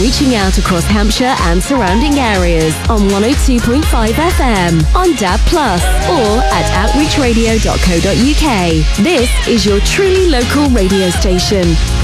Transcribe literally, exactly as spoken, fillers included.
reaching out across Hampshire and surrounding areas on one oh two point five F M, on D A B plus, or at outreach radio dot co dot U K. This is your truly local radio station,